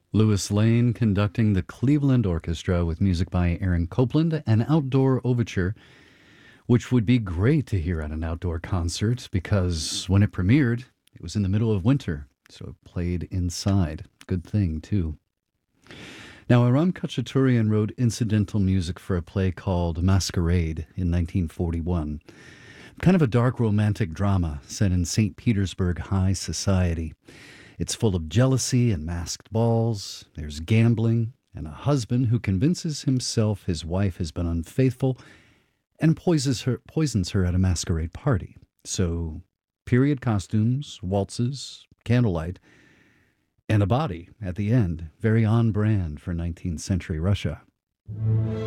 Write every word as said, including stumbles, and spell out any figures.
Louis Lane conducting the Cleveland Orchestra with music by Aaron Copland, an outdoor overture, which would be great to hear at an outdoor concert because when it premiered, it was in the middle of winter, so it played inside. Good thing, too. Now, Aram Khachaturian wrote incidental music for a play called Masquerade in nineteen forty-one. Kind of a dark romantic drama set in Saint Petersburg high society. It's full of jealousy and masked balls. There's gambling and a husband who convinces himself his wife has been unfaithful and poisons her, poisons her at a masquerade party. So, period costumes, waltzes, candlelight, and a body at the end, very on brand for nineteenth century Russia.